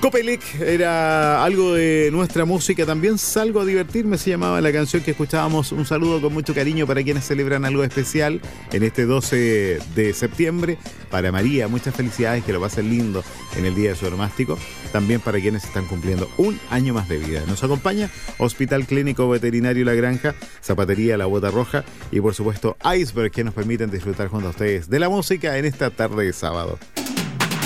Copelec era algo de nuestra música. También salgo a divertirme, se llamaba la canción que escuchábamos. Un saludo con mucho cariño para quienes celebran algo especial en este 12 de septiembre. Para María, muchas felicidades, que lo pasen lindo en el día de su onomástico. También para quienes están cumpliendo un año más de vida. Nos acompaña Hospital Clínico Veterinario La Granja, Zapatería La Bota Roja y por supuesto Iceberg, que nos permiten disfrutar junto a ustedes de la música en esta tarde de sábado.